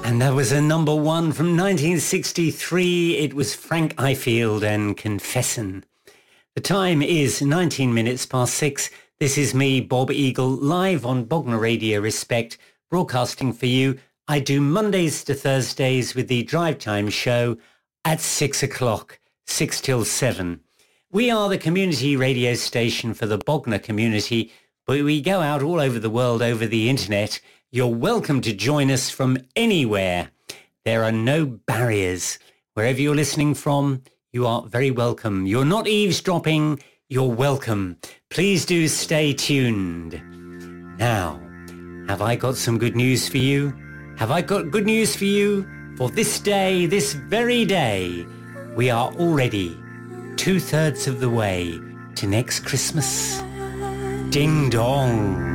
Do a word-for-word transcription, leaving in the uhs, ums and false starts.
And that was a number one from nineteen sixty-three. It was Frank Ifield and Confessin'. The time is nineteen minutes past six. This is me, Bob Eagle, live on Bognor Radio Respect, broadcasting for you. I do Mondays to Thursdays with the Drive Time show at six o'clock, six till seven. We are the community radio station for the Bognor community, but we go out all over the world over the internet. You're welcome to join us from anywhere. There are no barriers. Wherever you're listening from, you are very welcome. You're not eavesdropping, you're welcome. Please do stay tuned. Now, have I got some good news for you? Have I got good news for you? For this day, this very day, we are already two-thirds of the way to next Christmas. Ding dong.